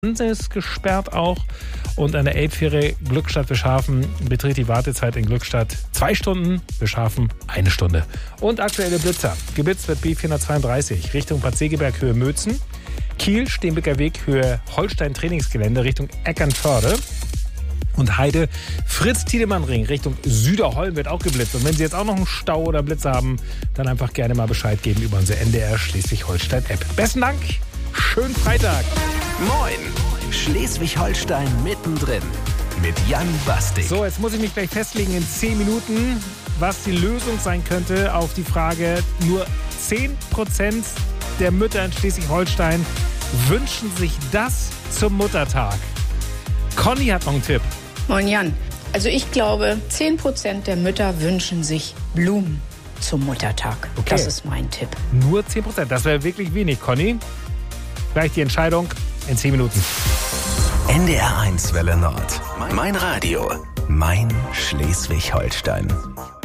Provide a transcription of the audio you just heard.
ist gesperrt auch. Und an der Elbfähre Glückstadt-Bischhafen beträgt die Wartezeit in Glückstadt 2 Stunden, Bischhafen 1 Stunde. Und aktuelle Blitzer. Geblitzt wird B432 Richtung Bad Segeberg, Höhe Mötzen. Kiel, Steenbecker Weg, Höhe Holstein-Trainingsgelände Richtung Eckernförde. Und Heide, Fritz-Tiedemann-Ring Richtung Süderholm wird auch geblitzt. Und wenn Sie jetzt auch noch einen Stau oder Blitzer haben, dann einfach gerne mal Bescheid geben über unsere NDR Schleswig-Holstein-App. Besten Dank, schönen Freitag. Moin, Schleswig-Holstein mittendrin mit Jan Bastik. So, jetzt muss ich mich gleich festlegen in 10 Minuten, was die Lösung sein könnte auf die Frage, nur 10% der Mütter in Schleswig-Holstein wünschen sich das zum Muttertag. Conny hat noch einen Tipp. Moin Jan. Also ich glaube, 10% der Mütter wünschen sich Blumen zum Muttertag. Okay. Das ist mein Tipp. Nur 10%, das wäre wirklich wenig, Conny. Gleich die Entscheidung in 10 Minuten. NDR 1 Welle Nord. Mein Radio. Mein Schleswig-Holstein.